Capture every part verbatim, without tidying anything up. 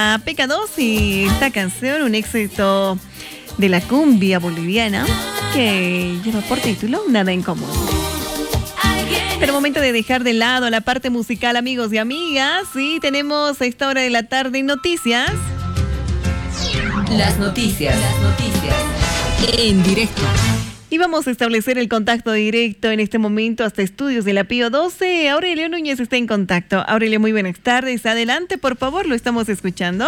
Pecadós y esta canción, un éxito de la cumbia boliviana que lleva por título Nada en Común. Pero momento de dejar de lado la parte musical, amigos y amigas. Sí, tenemos a esta hora de la tarde noticias. Las noticias, las noticias en directo. Y vamos a establecer el contacto directo en este momento hasta estudios de la Pío doce. Aurelio Núñez está en contacto. Aurelio, muy buenas tardes. Adelante, por favor, lo estamos escuchando.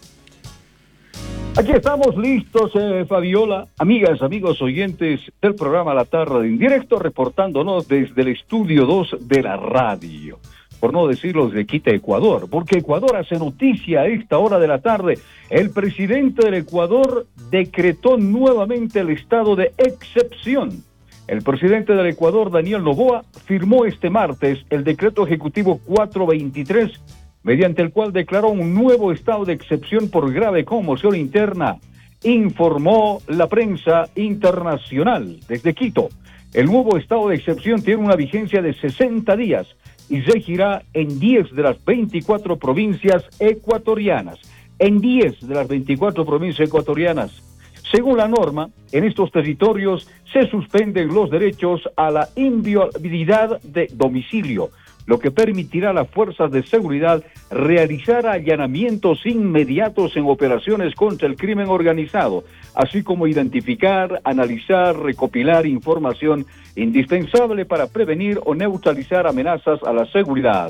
Aquí estamos listos, eh, Fabiola. Amigas, amigos oyentes del programa La Tarde en Directo, reportándonos desde el estudio dos de la radio. Por no decirlo de Quito, Ecuador, porque Ecuador hace noticia a esta hora de la tarde. El presidente del Ecuador decretó nuevamente el estado de excepción. El presidente del Ecuador, Daniel Noboa, firmó este martes el decreto ejecutivo cuatrocientos veintitrés, mediante el cual declaró un nuevo estado de excepción por grave conmoción interna, informó la prensa internacional desde Quito. El nuevo estado de excepción tiene una vigencia de sesenta días y regirá en diez de las veinticuatro provincias ecuatorianas. En diez de las veinticuatro provincias ecuatorianas. Según la norma, en estos territorios se suspenden los derechos a la inviolabilidad de domicilio, lo que permitirá a las fuerzas de seguridad realizar allanamientos inmediatos en operaciones contra el crimen organizado, así como identificar, analizar, recopilar información indispensable para prevenir o neutralizar amenazas a la seguridad.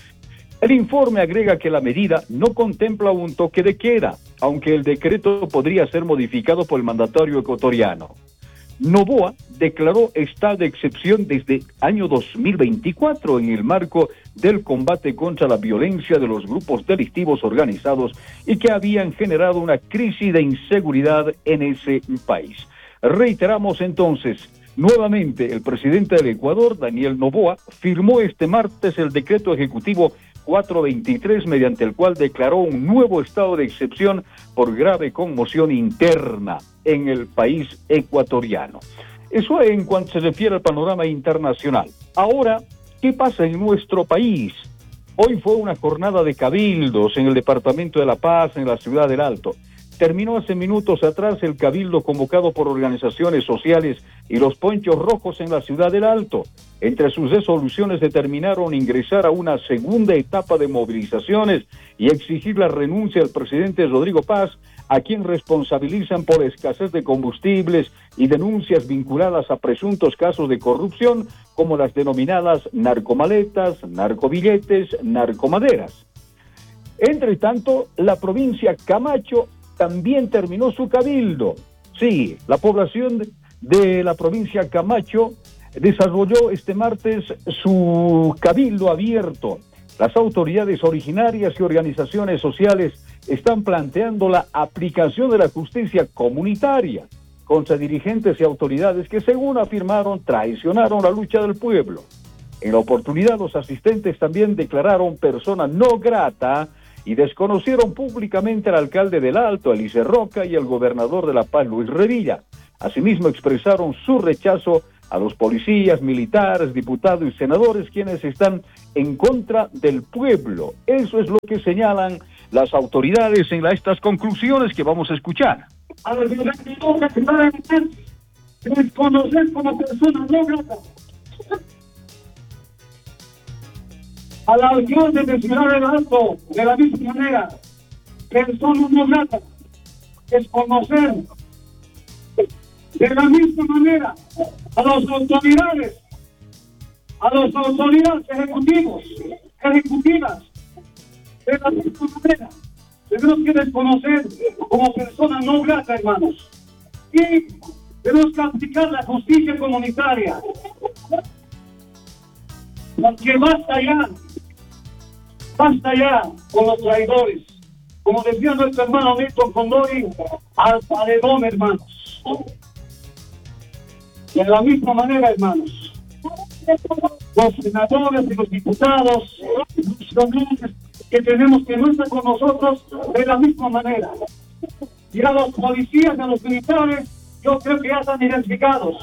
El informe agrega que la medida no contempla un toque de queda, aunque el decreto podría ser modificado por el mandatario ecuatoriano. Noboa declaró estado de excepción desde el año dos mil veinticuatro en el marco del combate contra la violencia de los grupos delictivos organizados y que habían generado una crisis de inseguridad en ese país. Reiteramos entonces, nuevamente el presidente del Ecuador, Daniel Noboa, firmó este martes el decreto ejecutivo cuatrocientos veintitrés, mediante el cual declaró un nuevo estado de excepción por grave conmoción interna en el país ecuatoriano. Eso en cuanto se refiere al panorama internacional. Ahora, ¿qué pasa en nuestro país? Hoy fue una jornada de cabildos en el departamento de La Paz, en la ciudad del Alto. Terminó hace minutos atrás el cabildo convocado por organizaciones sociales y los ponchos rojos en la ciudad del Alto. Entre sus resoluciones determinaron ingresar a una segunda etapa de movilizaciones y exigir la renuncia del presidente Rodrigo Paz, a quien responsabilizan por escasez de combustibles y denuncias vinculadas a presuntos casos de corrupción, como las denominadas narcomaletas, narcobilletes, narcomaderas. Entre tanto, la provincia Camacho también terminó su cabildo. Sí, la población de, de la provincia Camacho desarrolló este martes su cabildo abierto. Las autoridades originarias y organizaciones sociales están planteando la aplicación de la justicia comunitaria contra dirigentes y autoridades que, según afirmaron, traicionaron la lucha del pueblo. En la oportunidad, los asistentes también declararon persona no grata y desconocieron públicamente al alcalde del Alto, Elise Roca, y al gobernador de La Paz, Luis Revilla. Asimismo, expresaron su rechazo a los policías, militares, diputados y senadores, quienes están en contra del pueblo. Eso es lo que señalan las autoridades en la, estas conclusiones que vamos a escuchar. A los directivos que van a desconocer como personas no gratas. A la alcalde de Ciudad del Alto, de la misma manera, personas no gratas, desconocer de la misma manera a las autoridades, a las autoridades ejecutivos, ejecutivas, de la misma manera, tenemos que desconocer como personas no gratas, hermanos, y tenemos que aplicar la justicia comunitaria, porque basta ya, basta ya con los traidores, como decía nuestro hermano Néstor Condori, al paredón, hermanos. De la misma manera, hermanos, los senadores y los diputados, los congresistas que tenemos que no estar con nosotros, de la misma manera. Y a los policías, a los militares, yo creo que ya están identificados.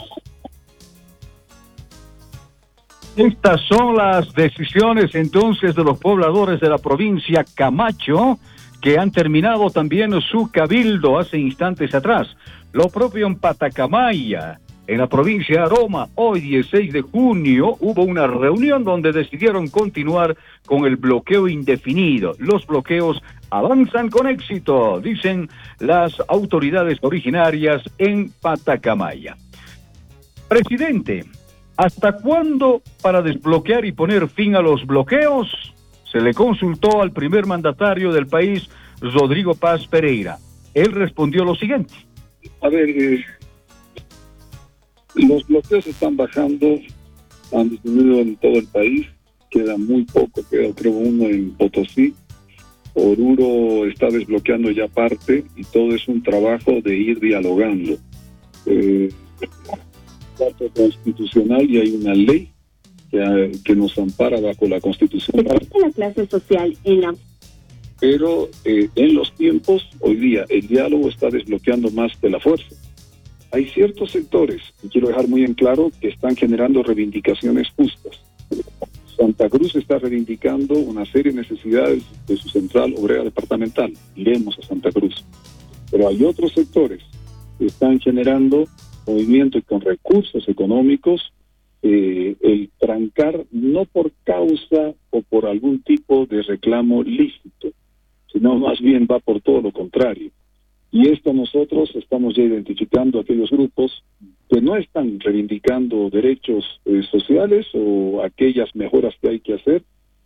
Estas son las decisiones entonces de los pobladores de la provincia Camacho, que han terminado también su cabildo hace instantes atrás. Lo propio en Patacamaya, en la provincia de Aroma. Hoy, dieciséis de junio, hubo una reunión donde decidieron continuar con el bloqueo indefinido. Los bloqueos avanzan con éxito, dicen las autoridades originarias en Patacamaya. Presidente, ¿hasta cuándo para desbloquear y poner fin a los bloqueos? Se le consultó al primer mandatario del país, Rodrigo Paz Pereira. Él respondió lo siguiente. A ver, eh, los bloqueos están bajando, han disminuido en todo el país, queda muy poco, queda creo uno en Potosí. Oruro está desbloqueando ya parte y todo es un trabajo de ir dialogando. Eh, parte constitucional y hay una ley que, que nos ampara bajo la Constitución. Existe la clase social en la... Pero eh, en los tiempos, hoy día, el diálogo está desbloqueando más de la fuerza. Hay ciertos sectores, y quiero dejar muy en claro, que están generando reivindicaciones justas. Santa Cruz está reivindicando una serie de necesidades de su central obrera departamental. Iremos a Santa Cruz. Pero hay otros sectores que están generando movimiento y con recursos económicos, eh, el trancar no por causa o por algún tipo de reclamo lícito, sino más bien va por todo lo contrario. Y esto nosotros estamos ya identificando aquellos grupos que no están reivindicando derechos eh, sociales o aquellas mejoras que hay que hacer.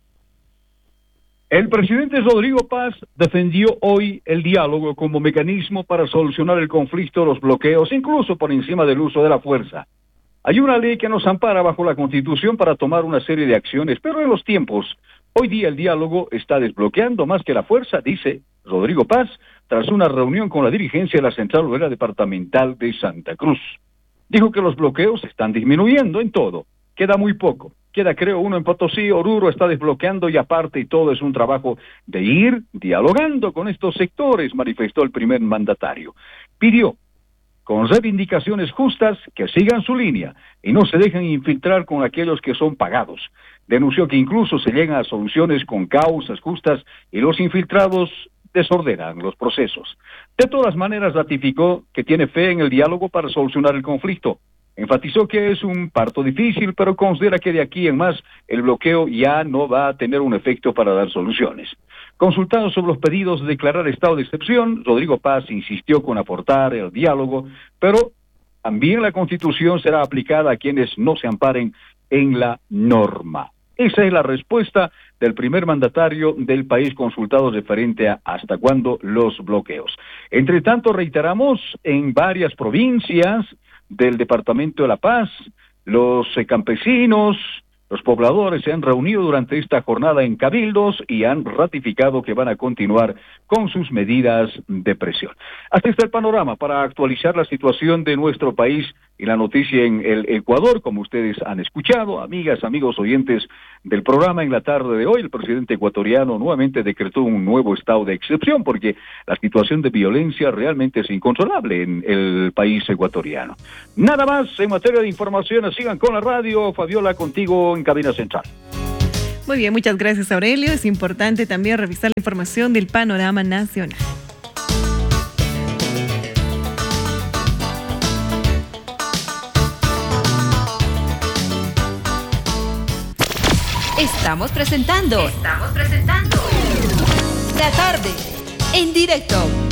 El presidente Rodrigo Paz defendió hoy el diálogo como mecanismo para solucionar el conflicto, los bloqueos, incluso por encima del uso de la fuerza. Hay una ley que nos ampara bajo la Constitución para tomar una serie de acciones, pero en los tiempos, hoy día el diálogo está desbloqueando más que la fuerza, dice Rodrigo Paz, tras una reunión con la dirigencia de la Central Obrera Departamental de Santa Cruz. Dijo que los bloqueos están disminuyendo en todo, queda muy poco. Queda, creo, uno en Potosí, Oruro está desbloqueando y aparte y todo es un trabajo de ir dialogando con estos sectores, manifestó el primer mandatario. Pidió, con reivindicaciones justas, que sigan su línea y no se dejen infiltrar con aquellos que son pagados. Denunció que incluso se llegan a soluciones con causas justas y los infiltrados desordenan los procesos. De todas maneras, ratificó que tiene fe en el diálogo para solucionar el conflicto. Enfatizó que es un parto difícil, pero considera que de aquí en más el bloqueo ya no va a tener un efecto para dar soluciones. Consultado sobre los pedidos de declarar estado de excepción, Rodrigo Paz insistió con aportar el diálogo, pero también la Constitución será aplicada a quienes no se amparen en la norma. Esa es la respuesta del primer mandatario del país consultado referente a hasta cuándo los bloqueos. Entre tanto, reiteramos, en varias provincias del departamento de La Paz, los eh, campesinos, los pobladores se han reunido durante esta jornada en cabildos y han ratificado que van a continuar con sus medidas de presión. Así está el panorama para actualizar la situación de nuestro país y la noticia en el Ecuador, como ustedes han escuchado, amigas, amigos oyentes del programa. En la tarde de hoy, el presidente ecuatoriano nuevamente decretó un nuevo estado de excepción porque la situación de violencia realmente es incontrolable en el país ecuatoriano. Nada más en materia de información, sigan con la radio. Fabiola, contigo en cabina central. Muy bien, muchas gracias, Aurelio. Es importante también revisar la información del panorama nacional. Estamos presentando. Estamos presentando. La tarde en directo.